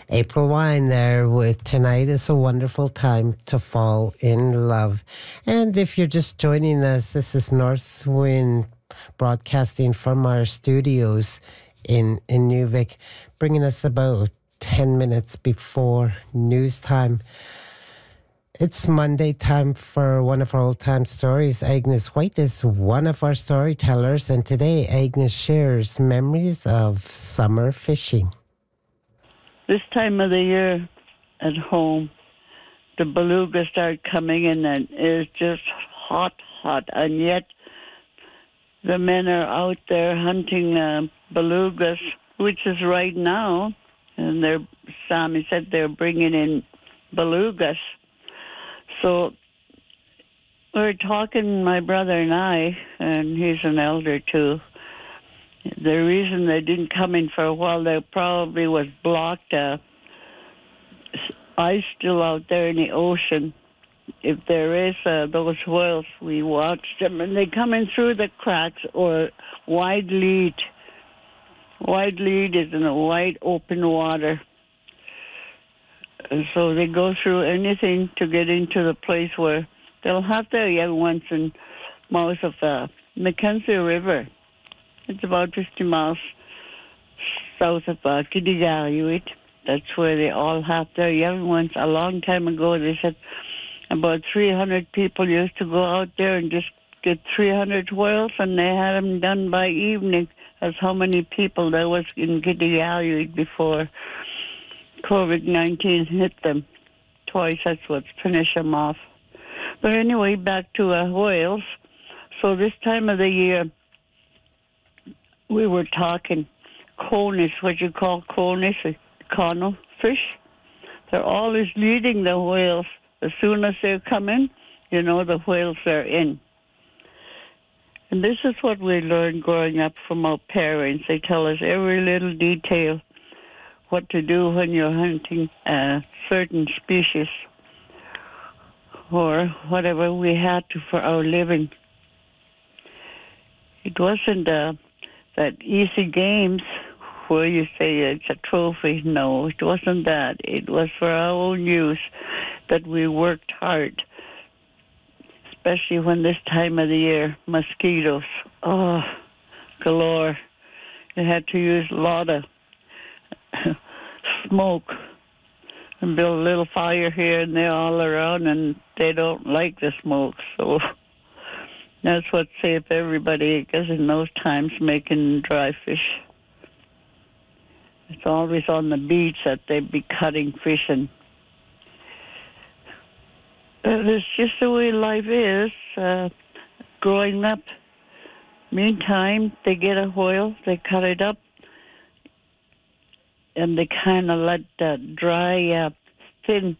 April Wine there with Tonight is a Wonderful Time to Fall in Love. And if you're just joining us, this is North Wind broadcasting from our studios in Newvik, bringing us about 10 minutes before news time. It's Monday time for one of our old-time stories. Agnes White is one of our storytellers, and today Agnes shares memories of summer fishing. This time of the year at home, the beluga start coming in and it's just hot, and yet the men are out there hunting belugas, which is right now, and Sammy said they're bringing in belugas. So we're talking, my brother and I, and he's an elder too. The reason they didn't come in for a while, there probably was blocked ice still out there in the ocean. If there is those whales, we watch them, and they come in through the cracks or wide lead. Wide lead is in a wide open water. And so they go through anything to get into the place where they'll have their young ones in mouth of the Mackenzie River. It's about 50 miles south of Kidigaluit. That's where they all have their young ones. A long time ago, they said about 300 people used to go out there and just get 300 whales, and they had them done by evening. That's how many people there was in Kidigaluit before COVID-19 hit them. Twice, that's what finished them off. But anyway, back to whales. So this time of the year, we were talking conis, what you call conis, cono fish. They're always leading the whales. As soon as they come in, you know the whales are in. And this is what we learned growing up from our parents. They tell us every little detail, what to do when you're hunting a certain species or whatever we had to for our living. It wasn't that easy games where you say it's a trophy. No, it wasn't that. It was for our own use that we worked hard, especially when this time of the year, mosquitoes, galore. You had to use a lot of smoke and build a little fire here and there all around, and they don't like the smoke, so that's what saved everybody, because in those times making dry fish. It's always on the beach that they'd be cutting fish, and it's just the way life is. Growing up, meantime, they get a whale, they cut it up, and they kind of let that dry, thin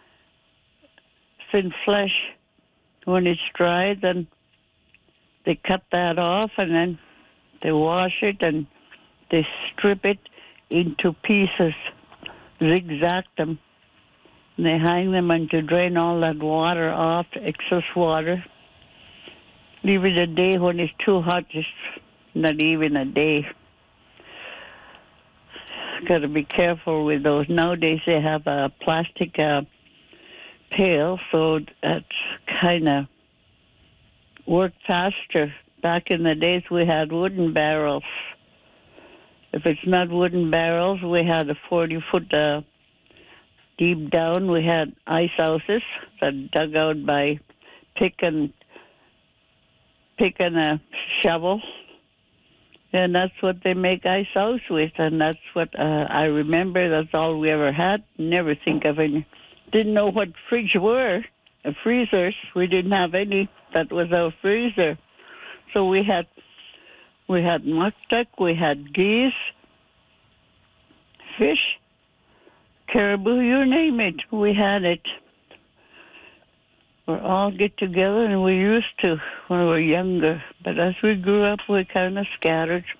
flesh. When it's dry, then they cut that off, and then they wash it, and they strip it into pieces, zigzag them, and they hang them and to drain all that water off, excess water. Leave it a day. When it's too hot, just not even a day. Got to be careful with those. Nowadays they have a plastic pail, so that's kind of worked faster. Back in the days we had wooden barrels. If it's not wooden barrels, we had a 40-foot deep down. We had ice houses that dug out by picking a shovel. And that's what they make ice house with, and that's what I remember. That's all we ever had. Never think of any. Didn't know what fridge were. Freezers. We didn't have any. That was our freezer. So we had muktuk, we had geese, fish, caribou, you name it. We had it. We all get together, and we used to when we were younger. But as we grew up, we kind of scattered.